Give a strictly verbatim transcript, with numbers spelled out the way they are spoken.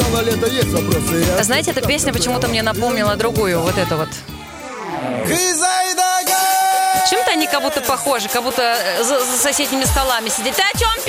Мало ли это есть вопросы. Я... Знаете, эта песня почему-то мне напомнила другую, вот эту вот. Чем-то они как будто похожи, как будто за, за соседними столами сидят. Ты о чем